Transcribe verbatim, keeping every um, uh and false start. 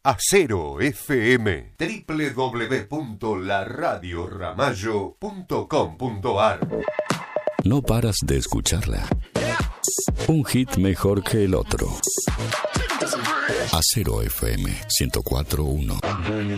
Acero F M, doble u doble u doble u punto la radio ramallo punto com punto a r. No paras de escucharla. Un hit mejor que el otro. Acero F M ciento cuatro punto uno.